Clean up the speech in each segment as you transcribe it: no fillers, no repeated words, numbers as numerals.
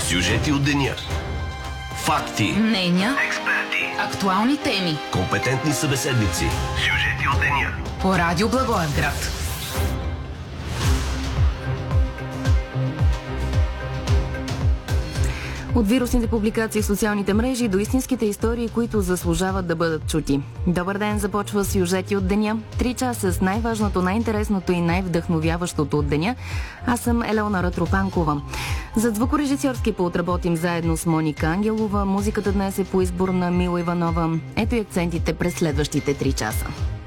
Сюжети от деня. Факти. Мнения. Експерти. Актуални теми. Компетентни събеседници. Сюжети от деня. По Радио Благоевград. От вирусните публикации в социалните мрежи до истинските истории, които заслужават да бъдат чути. Добър ден, започва сюжети от деня. 3 часа с най-важното, най-интересното и най-вдъхновяващото от деня. Аз съм Елеонора Тропанкова. За звукорежисьорски пулт работим заедно с Моника Ангелова. Музиката днес е по избор на Мила Иванова. Ето и акцентите през следващите 3 часа.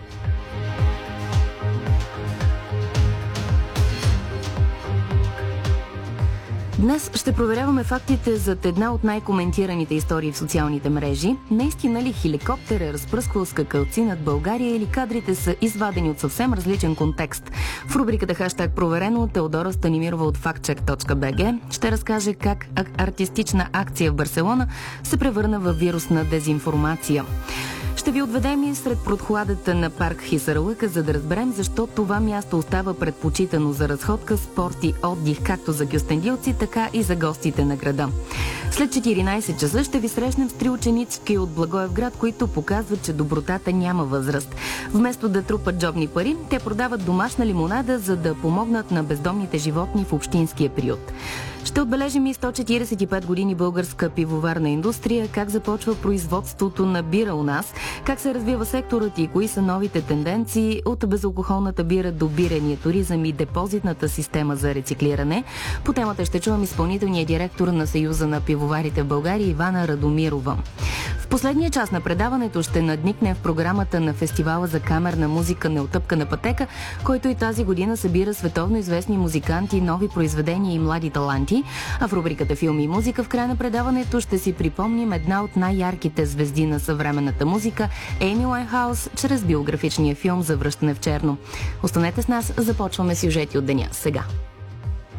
Днес ще проверяваме фактите зад една от най-коментираните истории в социалните мрежи. Наистина ли хеликоптер е разпръсквал скакалци над България или кадрите са извадени от съвсем различен контекст? В рубриката Хаштаг проверено Теодора Станимирова от factcheck.bg ще разкаже как артистична акция в Барселона се превърна в вирусна дезинформация. Ще ви отведем и сред прохладата на парк Хисарлъка, за да разберем защо това място остава предпочитано за разходка, спорт и отдих, както за гюстендилци, така и за гостите на града. След 14 часа ще ви срещнем с 3 ученички от Благоевград, които показват, че добротата няма възраст. Вместо да трупат джобни пари, те продават домашна лимонада, за да помогнат на бездомните животни в общинския приют. Ще отбележим и 145 години българска пивоварна индустрия, как започва производството на бира у нас, как се развива секторът и кои са новите тенденции от безалкохолната бира до бирения туризъм и депозитната система за рециклиране. По темата ще чувам изпълнителния директор на Съюза на пивоварите в България Ивана Радомирова. В последния час на предаването ще надникнем в програмата на фестивала за камерна музика Неотъпкана пътека, който и тази година събира световно известни музиканти, нови произведения и млади таланти. А в рубриката Филми и музика в края на предаването ще си припомним една от най-ярките звезди на съвременната музика Ейми Уайнхаус чрез биографичния филм "Завръщане в черно". Останете с нас, започваме сюжети от деня сега.